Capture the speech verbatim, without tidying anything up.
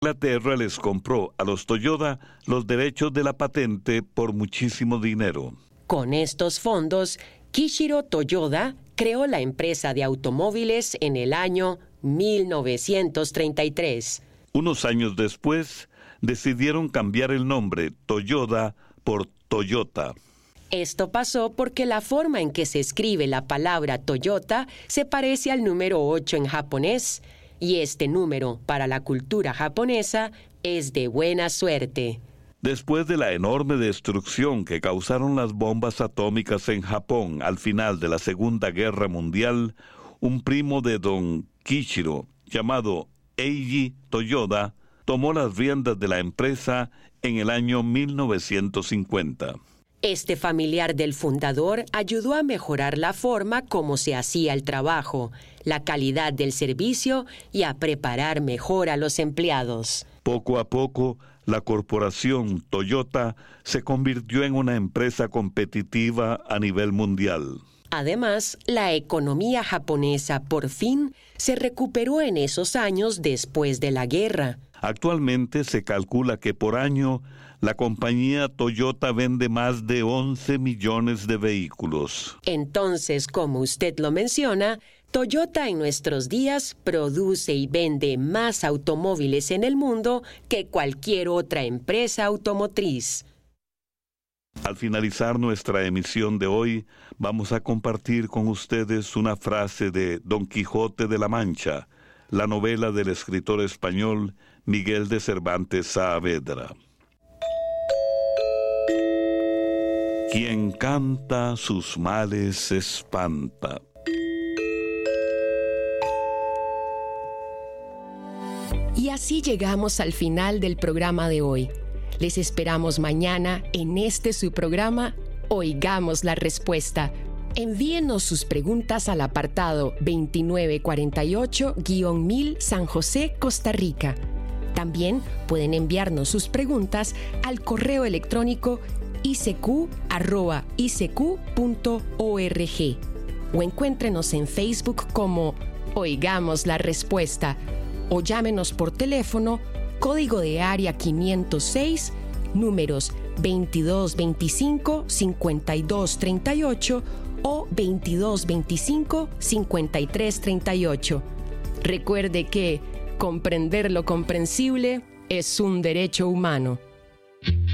Inglaterra les compró a los Toyota los derechos de la patente por muchísimo dinero. Con estos fondos, Kishiro Toyoda creó la empresa de automóviles en el año mil novecientos treinta y tres. Unos años después, decidieron cambiar el nombre Toyota por Toyota. Esto pasó porque la forma en que se escribe la palabra Toyota se parece al número ocho en japonés, y este número, para la cultura japonesa, es de buena suerte. Después de la enorme destrucción que causaron las bombas atómicas en Japón al final de la Segunda Guerra Mundial, un primo de don Kishiro, llamado Eiji Toyoda, tomó las riendas de la empresa en el año mil novecientos cincuenta. Este familiar del fundador ayudó a mejorar la forma como se hacía el trabajo, la calidad del servicio y a preparar mejor a los empleados. Poco a poco, la corporación Toyota se convirtió en una empresa competitiva a nivel mundial. Además, la economía japonesa por fin se recuperó en esos años después de la guerra. Actualmente se calcula que por año la compañía Toyota vende más de once millones de vehículos. Entonces, como usted lo menciona, Toyota en nuestros días produce y vende más automóviles en el mundo que cualquier otra empresa automotriz. Al finalizar nuestra emisión de hoy, vamos a compartir con ustedes una frase de Don Quijote de la Mancha, la novela del escritor español Miguel de Cervantes Saavedra. Quien canta sus males espanta. Y así llegamos al final del programa de hoy. Les esperamos mañana en este su programa Oigamos la Respuesta. Envíenos sus preguntas al apartado veintinueve cuarenta y ocho guión mil San José, Costa Rica. También pueden enviarnos sus preguntas al correo electrónico i c q arroba i c q punto org o encuéntrenos en Facebook como Oigamos la Respuesta o llámenos por teléfono, código de área quinientos seis, números veintidós veinticinco, cincuenta y dos treinta y ocho o veintidós veinticinco, cincuenta y tres treinta y ocho. Recuerde que comprender lo comprensible es un derecho humano.